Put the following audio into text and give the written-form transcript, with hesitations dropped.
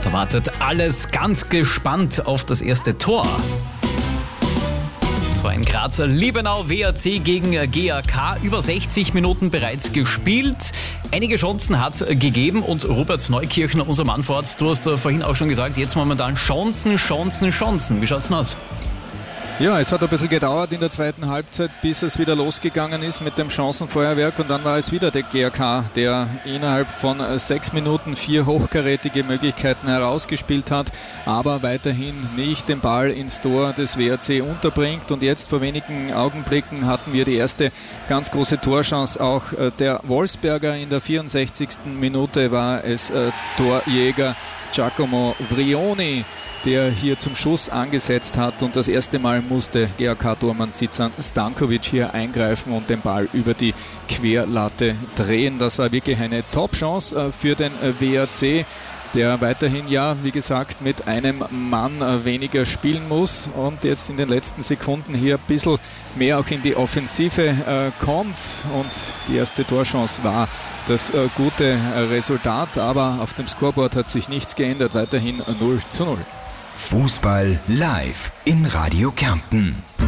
da wartet alles ganz gespannt auf das erste Tor. Und zwar in Grazer Liebenau, WAC gegen GAK. Über 60 Minuten bereits gespielt. Einige Chancen hat es gegeben und Robert Neukirchner, unser Mann vor Ort, du hast vorhin auch schon gesagt, jetzt momentan Chancen. Wie schaut's denn aus? Ja, es hat ein bisschen gedauert in der zweiten Halbzeit, bis es wieder losgegangen ist mit dem Chancenfeuerwerk und dann war es wieder der GAK, der innerhalb von 6 Minuten 4 hochkarätige Möglichkeiten herausgespielt hat, aber weiterhin nicht den Ball ins Tor des WAC unterbringt. Und jetzt vor wenigen Augenblicken hatten wir die erste ganz große Torchance. Auch der Wolfsberger in der 64. Minute war es Torjäger Giacomo Vrioni, der hier zum Schuss angesetzt hat, und das erste Mal musste GAK-Tormann Zizan Stankovic hier eingreifen und den Ball über die Querlatte drehen. Das war wirklich eine Top-Chance für den WAC, der weiterhin wie gesagt, mit einem Mann weniger spielen muss und jetzt in den letzten Sekunden hier ein bisschen mehr auch in die Offensive kommt. Und die erste Torchance war das gute Resultat, aber auf dem Scoreboard hat sich nichts geändert, weiterhin 0:0. Fußball live in Radio Kärnten.